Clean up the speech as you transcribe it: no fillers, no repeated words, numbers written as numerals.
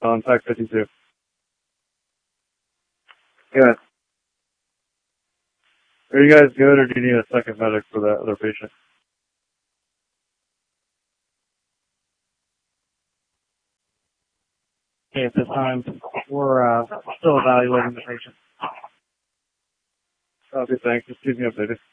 Contact 52. Yeah. Are you guys good, or do you need a second medic for that other patient? Okay, at this time, we're still evaluating the patient. Okay, thanks. Just keep me updated.